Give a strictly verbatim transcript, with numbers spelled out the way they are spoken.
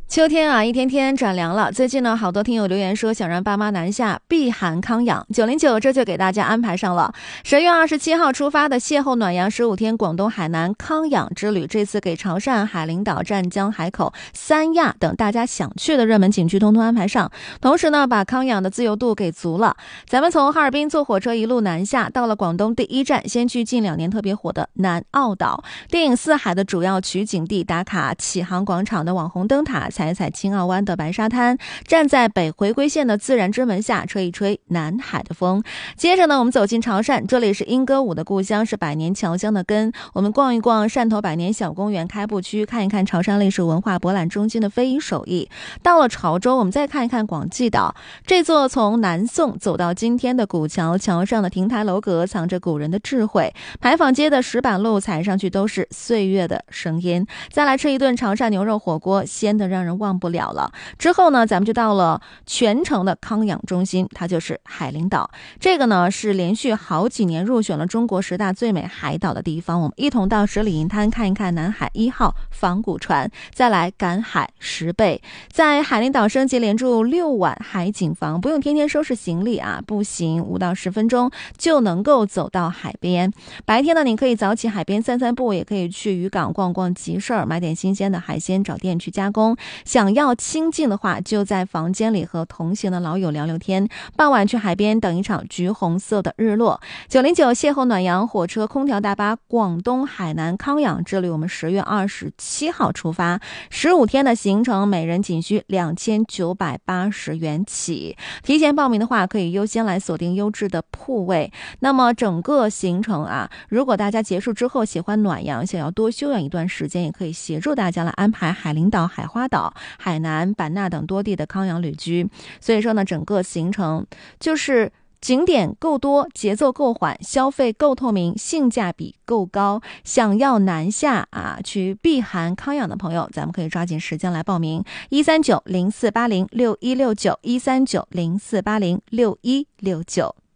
秋天啊，一天天转凉了。最近呢，好多听友留言说想让爸妈南下避寒康养。九零九这就给大家安排上了十月二十七号出发的邂逅暖阳十五天广东海南康养之旅。这次给潮汕、海陵岛、湛江、海口、三亚等大家想去的热门景区通通安排上。同时呢，把康养的自由度给足了。咱们从哈尔滨坐火车一路南下，到了广东第一站，先去近两年特别火的南澳岛。电影《四海》的主要取景地，打卡启航广场的网红灯塔，踩踩青澳湾的白沙滩，站在北回归线的自然之门下，吹一吹南海的风。接着呢，我们走进潮汕，这里是莺歌舞的故乡，是百年侨乡的根。我们逛一逛汕头百年小公园开埠区，看一看潮汕历史文化博览中心的非遗手艺。到了潮州，我们再看一看广济岛，这座从南宋走到今天的古桥，桥上的亭台楼阁藏着古人的智慧，牌坊街的石板路踩上去都是岁月的声音。再来吃一顿潮汕牛肉火锅，鲜的让人忘不了了。之后呢，咱们就到了全城的康养中心，它就是海陵岛。这个呢是连续好几年入选了中国十大最美海岛的地方。我们一同到十里银滩看一看南海一号仿古船，再来赶海十倍。在海陵岛升级连住六晚海景房，不用天天收拾行李啊，步行五到十分钟就能够走到海边。白天呢，你可以早起海边散散步，也可以去渔港逛逛集市，买点新鲜的海鲜，找店去加工。想要清静的话，就在房间里和同行的老友聊聊天，傍晚去海边等一场橘红色的日落。九零九邂逅暖阳火车空调大巴广东海南康养之旅，我们十月二十七号出发，十五天的行程，每人仅需两千九百八十元起。提前报名的话，可以优先来锁定优质的铺位。那么整个行程啊，如果大家结束之后喜欢暖阳，想要多休养一段时间，也可以协助大家来安排海陵岛、海花岛、海南、版纳等多地的康养旅居。所以说呢，整个行程就是景点够多，节奏够缓，消费够透明，性价比够高。想要南下啊去避寒康养的朋友，咱们可以抓紧时间来报名。一三九零四八零六一六九一三九零四八零六一六九。